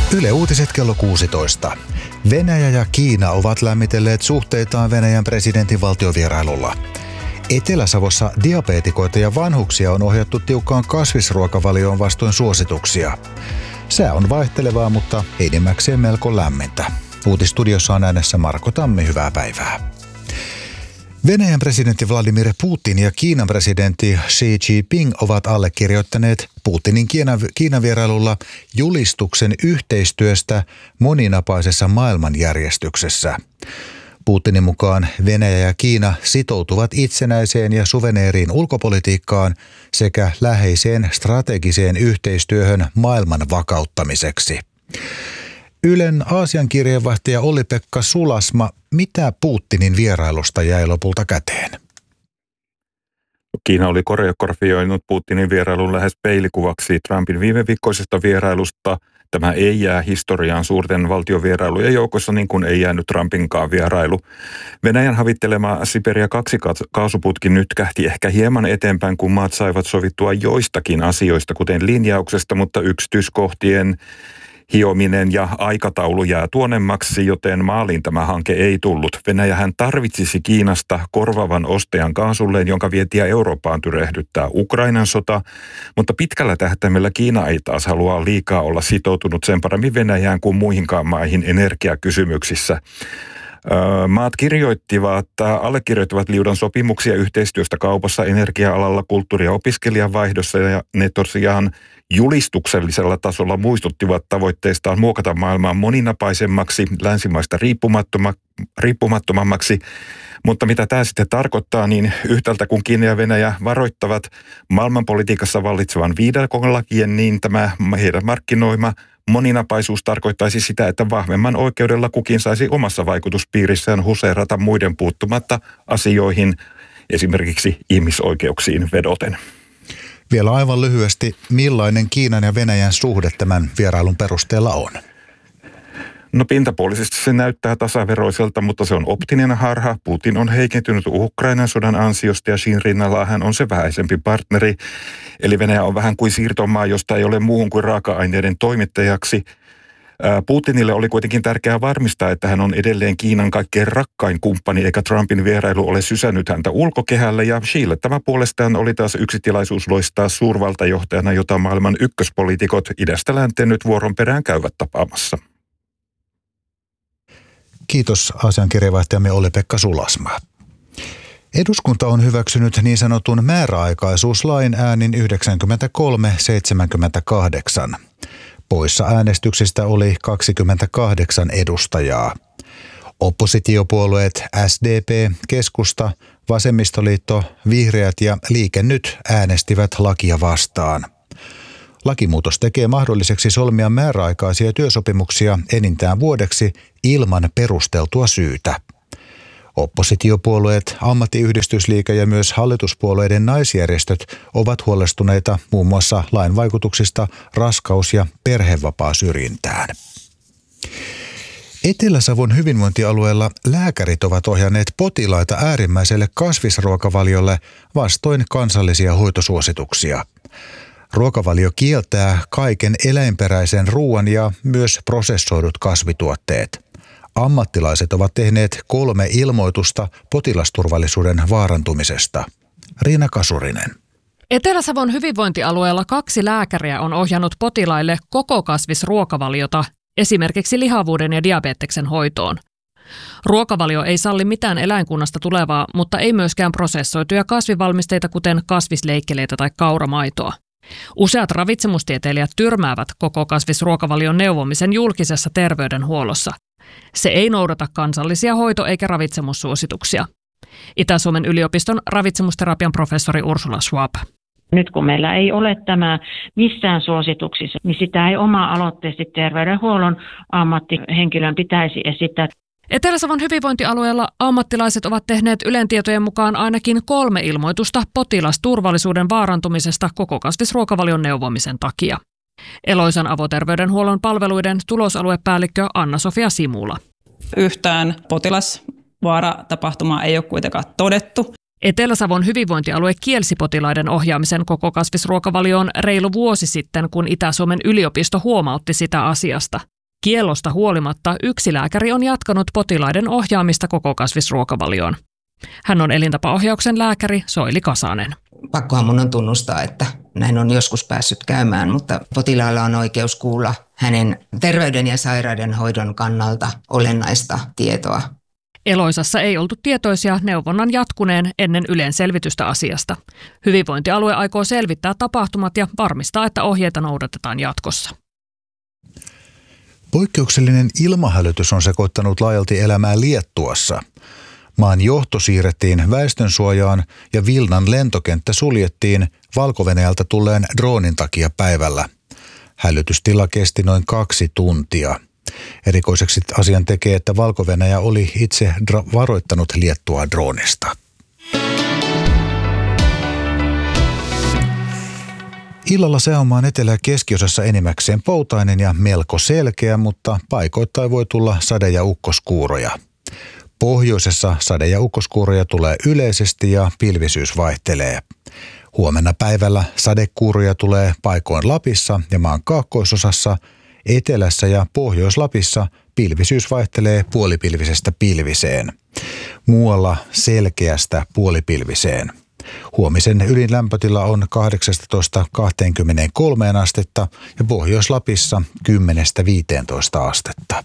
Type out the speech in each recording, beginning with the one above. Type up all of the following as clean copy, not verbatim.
Yle Uutiset kello 16. Venäjä ja Kiina ovat lämmitelleet suhteitaan Venäjän presidentin valtiovierailulla. Etelä-Savossa diabeetikoita ja vanhuksia on ohjattu tiukkaan kasvisruokavalioon vastoin suosituksia. Sää on vaihtelevaa, mutta enimmäkseen melko lämmintä. Uutistudiossa on äänessä Marko Tammi, hyvää päivää. Venäjän presidentti Vladimir Putin ja Kiinan presidentti Xi Jinping ovat allekirjoittaneet Putinin Kiinan vierailulla julistuksen yhteistyöstä moninapaisessa maailmanjärjestyksessä. Putinin mukaan Venäjä ja Kiina sitoutuvat itsenäiseen ja suveneeriin ulkopolitiikkaan sekä läheiseen strategiseen yhteistyöhön maailman vakauttamiseksi. Ylen Aasian kirjeenvaihtaja Olli-Pekka Sulasma, mitä Putinin vierailusta jäi lopulta käteen? Kiina oli koreografioinut Putinin vierailun lähes peilikuvaksi Trumpin viime viikkoisesta vierailusta. Tämä ei jää historiaan suurten valtiovierailujen joukossa, niin kuin ei jäänyt Trumpinkaan vierailu. Venäjän havittelema Siberia 2 kaasuputki nyt kähti ehkä hieman eteenpäin, kun maat saivat sovittua joistakin asioista, kuten linjauksesta, mutta yksityiskohtien hiominen ja aikataulu jää tuonemmaksi, joten maaliin tämä hanke ei tullut. Venäjähän tarvitsisi Kiinasta korvaavan ostajan kaasulleen, jonka vientiä Eurooppaan tyrehdyttää Ukrainan sota, mutta pitkällä tähtäimellä Kiina ei taas halua liikaa olla sitoutunut sen paremmin Venäjään kuin muihinkaan maihin energiakysymyksissä. Maat allekirjoittivat liudan sopimuksia yhteistyöstä kaupassa, energia-alalla, kulttuuri- ja opiskelijavaihdossa, ja ne tosiaan julistuksellisella tasolla muistuttivat tavoitteistaan muokata maailmaa moninapaisemmaksi, länsimaista riippumattomammaksi. Mutta mitä tämä sitten tarkoittaa, niin yhtäältä kun Kiina ja Venäjä varoittavat maailmanpolitiikassa vallitsevan viidakon lakien, niin tämä heidän markkinoima moninapaisuus tarkoittaisi sitä, että vahvemman oikeudella kukin saisi omassa vaikutuspiirissään huseerata muiden puuttumatta asioihin, esimerkiksi ihmisoikeuksiin vedoten. Vielä aivan lyhyesti, millainen Kiinan ja Venäjän suhde tämän vierailun perusteella on? No pintapuolisesti se näyttää tasaveroiselta, mutta se on optinen harha. Putin on heikentynyt Ukrainan sodan ansiosta ja Xin rinnalla hän on se vähäisempi partneri. Eli Venäjä on vähän kuin siirtomaa, josta ei ole muuhun kuin raaka-aineiden toimittajaksi. Putinille oli kuitenkin tärkeää varmistaa, että hän on edelleen Kiinan kaikkein rakkain kumppani, eikä Trumpin vierailu ole sysännyt häntä ulkokehälle. Ja Xille tämä puolestaan oli taas yksi tilaisuus loistaa suurvaltajohtajana, jota maailman ykköspoliitikot idästä länteen nyt vuoron perään käyvät tapaamassa. Kiitos Aasian kirjeenvaihtajamme Olli-Pekka Sulasma. Eduskunta on hyväksynyt niin sanotun määräaikaisuuslain äänin 93-78. Poissa äänestyksistä oli 28 edustajaa. Oppositiopuolueet SDP, Keskusta, Vasemmistoliitto, Vihreät ja Liike Nyt äänestivät lakia vastaan. Lakimuutos tekee mahdolliseksi solmia määräaikaisia työsopimuksia enintään vuodeksi ilman perusteltua syytä. Oppositiopuolueet, ammattiyhdistysliike ja myös hallituspuolueiden naisjärjestöt ovat huolestuneita muun muassa lain vaikutuksista raskaus- ja perhevapaasyrjintään. Etelä-Savon hyvinvointialueella lääkärit ovat ohjanneet potilaita äärimmäiselle kasvisruokavaliolle vastoin kansallisia hoitosuosituksia. Ruokavalio kieltää kaiken eläinperäisen ruoan ja myös prosessoidut kasvituotteet. Ammattilaiset ovat tehneet 3 ilmoitusta potilasturvallisuuden vaarantumisesta. Riina Kasurinen. Etelä-Savon hyvinvointialueella 2 lääkäriä on ohjannut potilaille koko kasvisruokavaliota, esimerkiksi lihavuuden ja diabeteksen hoitoon. Ruokavalio ei salli mitään eläinkunnasta tulevaa, mutta ei myöskään prosessoituja kasvivalmisteita, kuten kasvisleikkeleitä tai kauramaitoa. Useat ravitsemustieteilijät tyrmäävät koko kasvisruokavalion neuvomisen julkisessa terveydenhuollossa. Se ei noudata kansallisia hoito- eikä ravitsemussuosituksia. Itä-Suomen yliopiston ravitsemusterapian professori Ursula Schwab. Nyt kun meillä ei ole tämä missään suosituksissa, niin sitä ei oma-aloitteisesti terveydenhuollon ammattihenkilön pitäisi esittää. Etelä-Savon hyvinvointialueella ammattilaiset ovat tehneet Ylen tietojen mukaan ainakin 3 ilmoitusta potilasturvallisuuden vaarantumisesta koko kasvisruokavalion neuvomisen takia. Eloisan avoterveydenhuollon palveluiden tulosaluepäällikkö Anna-Sofia Simula. Yhtään potilasvaaratapahtumaa ei ole kuitenkaan todettu. Etelä-Savon hyvinvointialue kielsi potilaiden ohjaamisen koko kasvisruokavalioon reilu vuosi sitten, kun Itä-Suomen yliopisto huomautti sitä asiasta. Kiellosta huolimatta yksi lääkäri on jatkanut potilaiden ohjaamista kokokasvisruokavalioon. Hän on elintapaohjauksen lääkäri Soili Kasanen. Pakkohan mun on tunnustaa, että näin on joskus päässyt käymään, mutta potilaalla on oikeus kuulla hänen terveyden ja sairauden hoidon kannalta olennaista tietoa. Eloisassa ei oltu tietoisia neuvonnan jatkuneen ennen Ylen selvitystä asiasta. Hyvinvointialue aikoo selvittää tapahtumat ja varmistaa, että ohjeita noudatetaan jatkossa. Poikkeuksellinen ilmahälytys on sekoittanut laajalti elämää Liettuassa. Maan johto siirrettiin väestönsuojaan ja Vilnan lentokenttä suljettiin Valko-Venäjältä tulleen droonin takia päivällä. Hälytystila kesti noin 2 tuntia. Erikoiseksi asian tekee, että Valko-Venäjä oli itse varoittanut Liettua droonista. Illalla sääomaan etelä- ja keskiosassa enimmäkseen poutainen ja melko selkeä, mutta paikoittain voi tulla sade- ja ukkoskuuroja. Pohjoisessa sade- ja ukkoskuuroja tulee yleisesti ja pilvisyys vaihtelee. Huomenna päivällä sadekuuroja tulee paikoin Lapissa ja maan kaakkoisosassa, etelässä ja Pohjois-Lapissa pilvisyys vaihtelee puolipilvisestä pilviseen. Muualla selkeästä puolipilviseen. Huomisen ydinlämpötila on 18–23 astetta ja Pohjois-Lapissa 10–15 astetta.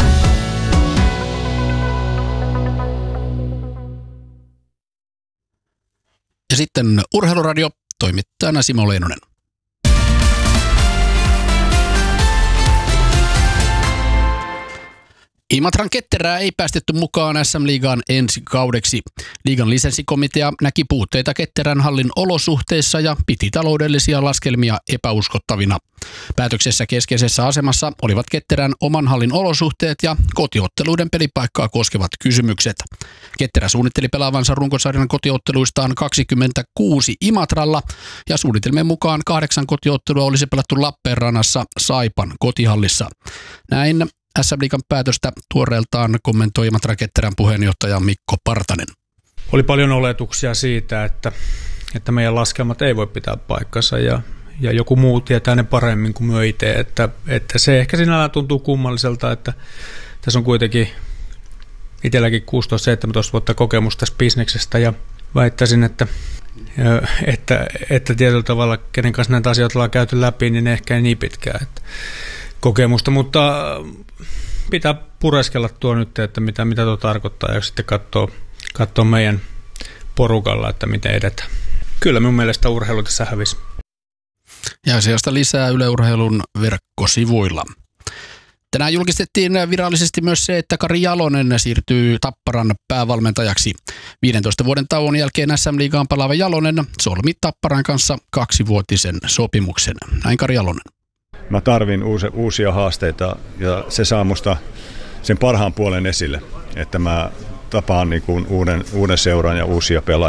Ja sitten Urheiluradio, toimittajana Simo Leinonen. Imatran Ketterää ei päästetty mukaan SM-liigaan ensi kaudeksi. Liigan lisenssikomitea näki puutteita Ketterän hallin olosuhteissa ja piti taloudellisia laskelmia epäuskottavina. Päätöksessä keskeisessä asemassa olivat Ketterän oman hallin olosuhteet ja kotiotteluiden pelipaikkaa koskevat kysymykset. Ketterä suunnitteli pelaavansa runkosarjan kotiotteluistaan 26 Imatralla ja suunnitelmien mukaan 8 kotiottelua olisi pelattu Lappeenrannassa Saipan kotihallissa. Näin SM-liigan päätöstä tuoreeltaan kommentoi Imatra Ketterän puheenjohtaja Mikko Partanen. Oli paljon oletuksia siitä, että meidän laskelmat ei voi pitää paikkansa ja joku muu tietää ne paremmin kuin me itse. Että se ehkä sinällään tuntuu kummalliselta, että tässä on kuitenkin itselläkin 16-17 vuotta kokemusta tästä bisneksestä ja väittäisin, että tietyllä tavalla, kenen kanssa näitä asioita ollaan käyty läpi, niin ehkä ei niin pitkään kokemusta, mutta pitää pureskella tuo nyt, että mitä tuo tarkoittaa ja sitten katsoa meidän porukalla, että miten edetään. Kyllä minun mielestä urheilu tässä hävisi. Ja asiasta lisää Yle Urheilun verkkosivuilla. Tänään julkistettiin virallisesti myös se, että Kari Jalonen siirtyy Tapparan päävalmentajaksi. 15 vuoden tauon jälkeen SM-liigaan palaava Jalonen solmi Tapparan kanssa 2-vuotisen sopimuksen. Näin Kari Jalonen. Mä tarvin uusia haasteita ja se saa musta sen parhaan puolen esille, että mä tapaan niin kuin uuden seuran ja uusia pelaajia.